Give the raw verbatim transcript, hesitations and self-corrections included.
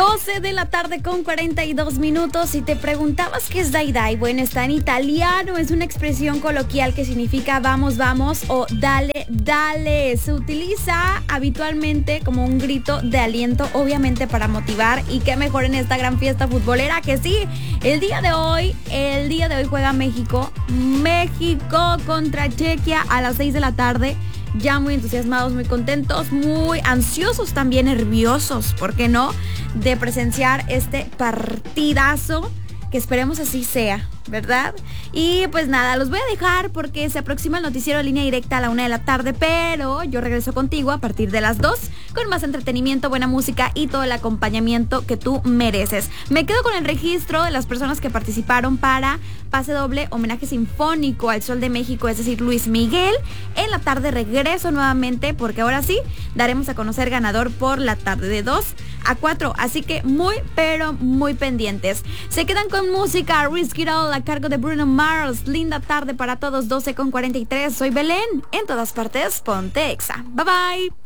doce de la tarde con cuarenta y dos minutos. Si te preguntabas qué es dai dai, bueno, está en italiano, es una expresión coloquial que significa vamos, vamos o dale, dale. Se utiliza habitualmente como un grito de aliento, obviamente para motivar, y qué mejor en esta gran fiesta futbolera que sí, el día de hoy, el día de hoy juega México, México contra Chequia a las seis de la tarde. Ya muy entusiasmados, muy contentos, muy ansiosos, también nerviosos, ¿por qué no?, de presenciar este partidazo, que esperemos así sea, ¿verdad? Y pues nada, los voy a dejar porque se aproxima el noticiero Línea Directa a la una de la tarde, pero yo regreso contigo a partir de las dos con más entretenimiento, buena música y todo el acompañamiento que tú mereces. Me quedo con el registro de las personas que participaron para pase doble homenaje sinfónico al Sol de México, es decir, Luis Miguel. En la tarde regreso nuevamente porque ahora sí daremos a conocer ganador por la tarde de dos a cuatro, así que muy pero muy pendientes. Se quedan con música Risk It All a cargo de Bruno Mars. Linda tarde para todos, doce con cuarenta y tres. Soy Belén, en todas partes ponte Exa. Bye bye.